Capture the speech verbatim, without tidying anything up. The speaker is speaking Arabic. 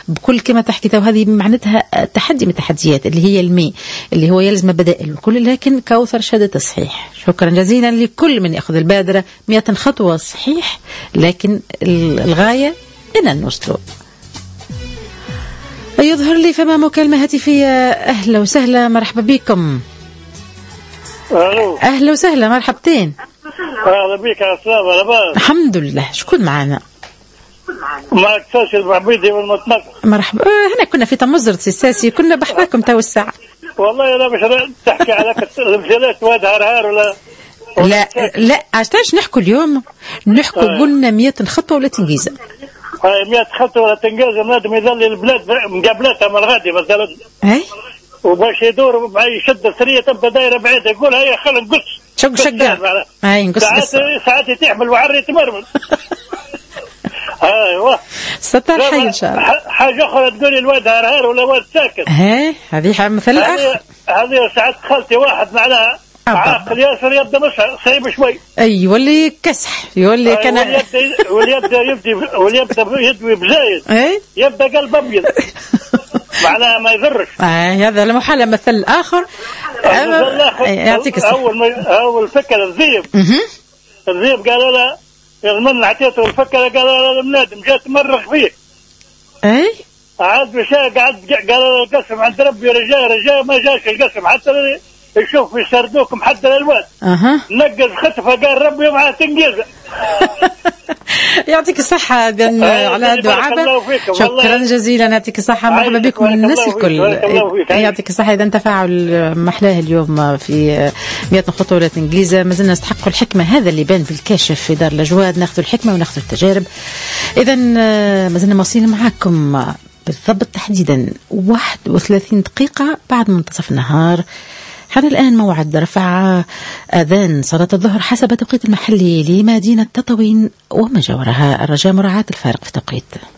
بكل كما تحكي. وهذه معناتها تحدي من التحديات اللي هي الماء اللي هو يلزم بدائل الكل، لكن كوثر شهادة صحيح. شكرا جزيلا لكل من يأخذ البادرة. مئة خطوة صحيح، لكن الغاية أن نوصلوا. يظهر لي فما مكالمة هاتفية. أهلا وسهلا، مرحبا بكم. ألو. أهلا وسهلا، مرحبتين. أهلا بك يا أسلام. لاباس؟ الحمد لله. شكون معنا؟ معك ساسي المعبيدي والمطنقة. مرحبا. آه هنا كنا في تمزرة الساسي، كنا بحثاكم تو الساعة. والله أنا مش تحكي على المثلات واد هرهار ولا لا لا عشتاش نحكوا اليوم، نحكوا آه. قلنا مئة خطوة ولا تنجيزة. هاي مئة خطوة ولا تنجيزة، نادم يظل البلاد مقابلاتها من الغادي مثلا. أي. وباش يدور معي يشد السرية تبدا دايرة بعيدة، يقول هيا خلينا نقص. شق شقة. هاي نقص. ساعات ساعات تحمل وعري تمرمل. ايوه. ستر حي ان شاء الله. حاجة أخرى تقولي الواد هرهار ولا واد ساكت. ها هذه مثل آخر. هذه ساعات خالتي واحد معناها عاقل ياسر يبدا مش صعيب شوي. اي يولي كسح، يولي كان واليبدا يبدي واليبدا يدوي بزايد. اي يبدا قلب ابيض. معناها ما يضرش. آه هذا المحل مثل آخر. يعطيك الصحة. أول أول فكرة الذيب. الذيب قال لا يضمن عطيته الفكرة، قال لا المنادم جات مرخ فيه. أي. عاد مشى قعد قال القسم عند ربي رجاء رجاء، ما جاش القسم حتى يشوف يسردوك محدد الواد. أها. نقز خطفه قال ربي معاه تنجيزه. يعطيك الصحة على دعابة. شكرا جزيلا، يعطيك الصحة. مرحبا بكم الناس الكل. يعطيك الصحة. إذا تفاعل محلاه اليوم في مئة خطوة ولا تنجيزة. ما زلنا نستحق الحكمة، هذا اللي بان بالكاشف في دار الأجواد. ناخذ الحكمة وناخذ التجارب. إذا ما زلنا موصلين معكم بالضبط تحديدا واحد وثلاثين دقيقة بعد منتصف النهار. حان الآن موعد رفع أذان صلاة الظهر حسب التوقيت المحلي لمدينة تطاوين وما جاورها. الرجاء مراعاة الفارق في التوقيت.